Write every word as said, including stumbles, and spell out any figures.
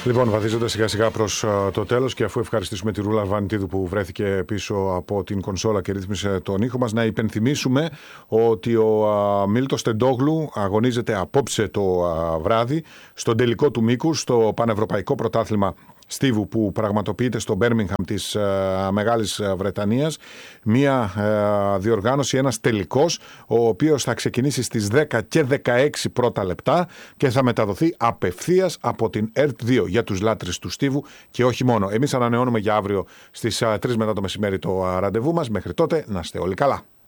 Λοιπόν, βαδίζοντας σιγά σιγά προς το τέλος και αφού ευχαριστήσουμε τη Ρούλα Βανιτίδου που βρέθηκε πίσω από την κονσόλα και ρύθμισε τον ήχο μας, να υπενθυμίσουμε ότι ο Μίλτος Τεντόγλου αγωνίζεται απόψε το βράδυ στον τελικό του μήκους στο Πανευρωπαϊκό Πρωτάθλημα Στίβου που πραγματοποιείται στο Μπέρμιγχαμ της ε, Μεγάλης Βρετανίας. Μία ε, διοργάνωση, ένας τελικός, ο οποίος θα ξεκινήσει στις δέκα και δεκαέξι πρώτα λεπτά και θα μεταδοθεί απευθείας από την ΕΡΤ δύο για τους λάτρεις του Στίβου και όχι μόνο. Εμείς ανανεώνουμε για αύριο στις ε, τρεις μετά το μεσημέρι το ε, ραντεβού μας. Μέχρι τότε να είστε όλοι καλά.